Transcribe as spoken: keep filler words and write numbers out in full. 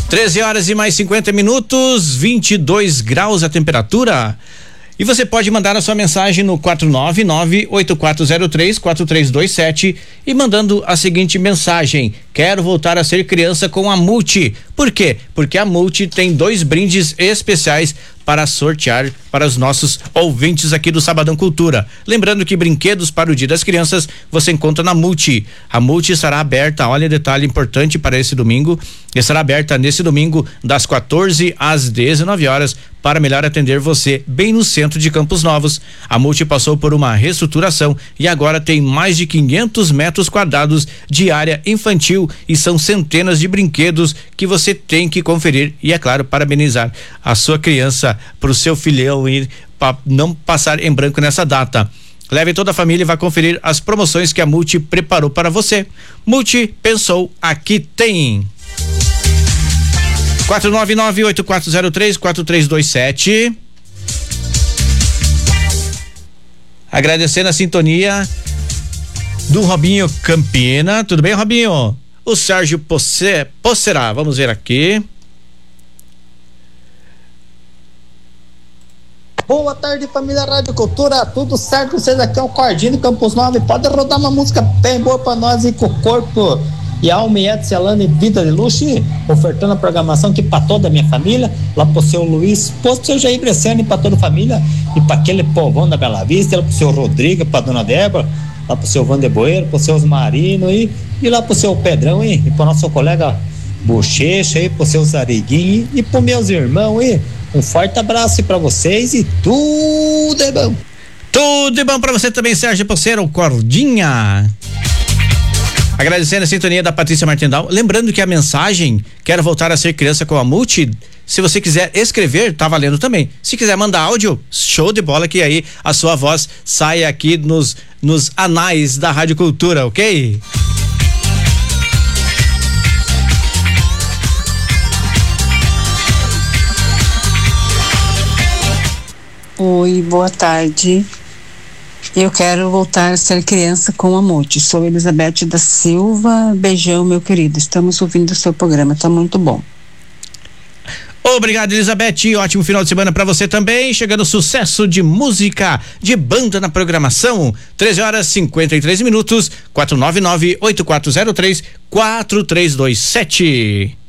treze horas e mais cinquenta minutos, vinte e dois graus a temperatura. E você pode mandar a sua mensagem no quatro nove nove, oito quatro zero três, quatro três dois sete e mandando a seguinte mensagem: quero voltar a ser criança com a Multi. Por quê? Porque a Multi tem dois brindes especiais para sortear para os nossos ouvintes aqui do Sabadão Cultura. Lembrando que brinquedos para o Dia das Crianças você encontra na Multi. A Multi estará aberta, olha detalhe importante para esse domingo, estará aberta nesse domingo das quatorze às dezenove horas para melhor atender você bem no centro de Campos Novos. A Multi passou por uma reestruturação e agora tem mais de quinhentos metros quadrados de área infantil e são centenas de brinquedos que você tem que conferir e, é claro, parabenizar a sua criança para o seu filhão ir para não passar em branco nessa data. Leve toda a família e vá conferir as promoções que a Multi preparou para você. Multi pensou, aqui tem. quatro nove nove, oito quatro zero três, quatro três dois sete. Agradecendo a sintonia do Robinho Campina. Tudo bem, Robinho? O Sérgio Poce, Pocerá, vamos ver aqui. Boa tarde, família Rádio Cultura, tudo certo? Vocês aqui é o Cordinho Campos Novos. Pode rodar uma música bem boa pra nós e com o corpo e alma e Edselane Vida de Luxo, ofertando a programação aqui pra toda a minha família, lá pro seu Luiz, pro seu Jair Bresciani, pra toda a família, e pra aquele povão da Bela Vista, lá pro seu Rodrigo, pra dona Débora, lá pro seu Vandeboeiro, pro seus Marino e, e lá pro seu Pedrão e, e pro nosso colega Bochecha e pro seu Zariguinho e, e pro meus irmãos e um forte abraço para vocês e tudo é bom. Tudo de bom para você também, Sérgio Poceiro, Cordinha. Agradecendo a sintonia da Patrícia Martindal. Lembrando que a mensagem, quero voltar a ser criança com a Multi, se você quiser escrever, tá valendo também. Se quiser mandar áudio, show de bola, que aí a sua voz sai aqui nos, nos anais da Rádio Cultura, ok? Oi, boa tarde. Eu quero voltar a ser criança com a Multi. Sou Elizabeth da Silva. Beijão, meu querido. Estamos ouvindo o seu programa, tá muito bom. Obrigado, Elizabeth. Ótimo final de semana para você também. Chegando sucesso de música, de banda na programação. treze horas e cinquenta e três minutos. quatro nove nove, oito quatro zero três, quatro três dois sete.